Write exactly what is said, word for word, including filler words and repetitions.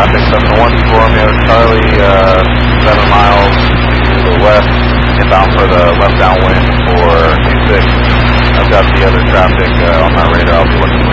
traffic. Cessna one two Romeo Charlie, uh, seven miles to the west, inbound for the left downwind for A six. I've got the other traffic uh, on my radar. I'll be looking